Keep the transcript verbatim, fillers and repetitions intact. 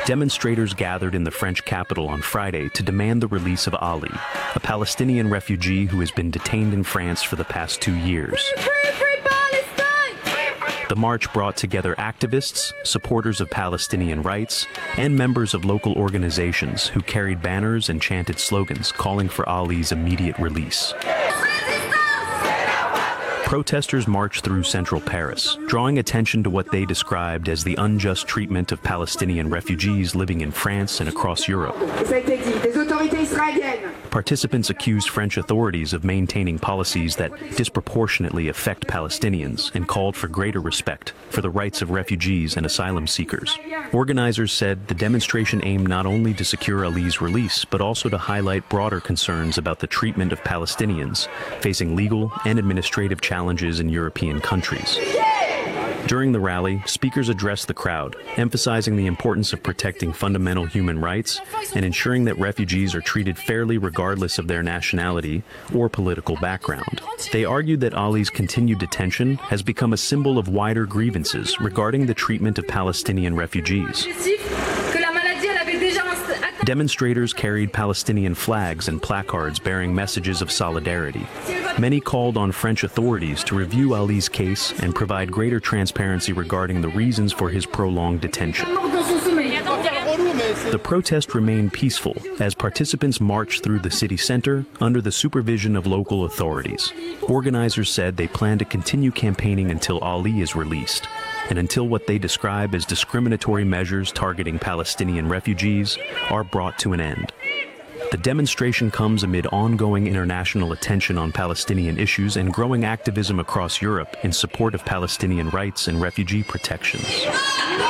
Demonstrators gathered in the French capital on Friday to demand the release of Ali, a Palestinian refugee who has been detained in France for the past two years. Free, free Palestine! The march brought together activists, supporters of Palestinian rights, and members of local organizations who carried banners and chanted slogans calling for Ali's immediate release. Protesters marched through central Paris, drawing attention to what they described as the unjust treatment of Palestinian refugees living in France and across Europe. Participants accused French authorities of maintaining policies that disproportionately affect Palestinians and called for greater respect for the rights of refugees and asylum seekers. Organizers said the demonstration aimed not only to secure Ali's release, but also to highlight broader concerns about the treatment of Palestinians facing legal and administrative challenges in European countries. During the rally, speakers addressed the crowd, emphasizing the importance of protecting fundamental human rights and ensuring that refugees are treated fairly regardless of their nationality or political background. They argued that Ali's continued detention has become a symbol of wider grievances regarding the treatment of Palestinian refugees. Demonstrators carried Palestinian flags and placards bearing messages of solidarity. Many called on French authorities to review Ali's case and provide greater transparency regarding the reasons for his prolonged detention. The protest remained peaceful as participants marched through the city center under the supervision of local authorities. Organizers said they plan to continue campaigning until Ali is released, and until what they describe as discriminatory measures targeting Palestinian refugees are brought to an end. The demonstration comes amid ongoing international attention on Palestinian issues and growing activism across Europe in support of Palestinian rights and refugee protections.